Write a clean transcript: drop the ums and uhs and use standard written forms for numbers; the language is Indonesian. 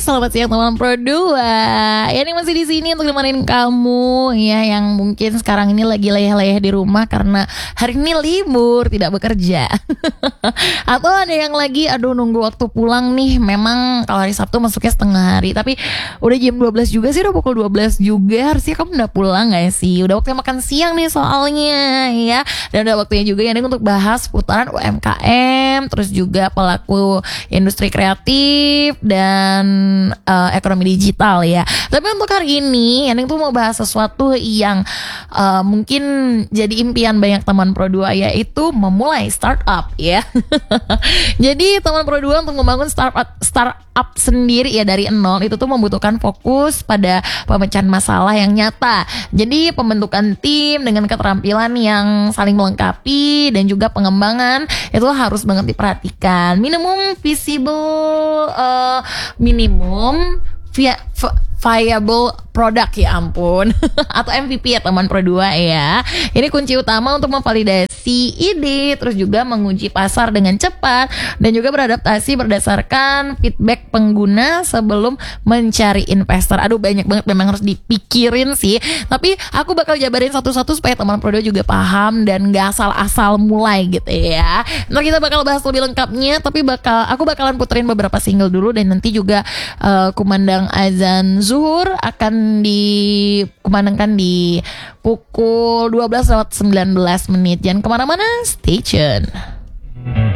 selamat siang teman Pro 2. Ya ini masih di sini untuk nemenin kamu ya yang mungkin sekarang ini lagi leyeh-leyeh di rumah karena hari ini libur, tidak bekerja. Atau ada yang lagi nunggu waktu pulang nih. Memang kalau hari Sabtu masuknya setengah hari, tapi udah jam 12 juga sih, udah pukul 12 juga. Harusnya kamu udah pulang gak sih? Udah waktunya makan siang nih soalnya ya. Dan udah waktunya juga ya nih untuk bahas putaran UMKM, terus juga pelaku industri kreatif dan ekonomi digital ya. Tapi untuk hari ini Neneng tuh mau bahas sesuatu yang mungkin jadi impian banyak teman Pro 2, yaitu memulai startup ya. Jadi teman Pro 2 untuk membangun startup sendiri ya dari nol itu tuh membutuhkan fokus pada pemecahan masalah yang nyata. Jadi pembentukan tim dengan keterampilan yang saling melengkapi dan juga pengembangan itu harus banget diperhatikan. Minimum visible, minimum viable product, ya ampun. Atau MVP ya teman Pro 2 ya. Ini kunci utama untuk memvalidasi ide, terus juga menguji pasar dengan cepat dan juga beradaptasi berdasarkan feedback pengguna sebelum mencari investor. Aduh, banyak banget memang harus dipikirin sih. Tapi aku bakal jabarin satu-satu supaya teman Pro 2 juga paham dan gak asal-asal mulai gitu ya. Ntar kita bakal bahas lebih lengkapnya, tapi aku bakalan puterin beberapa single dulu, dan nanti juga kumandang azan zuhur akan dikumandangkan di pukul 12:19. Jangan kemana-mana, stay tune.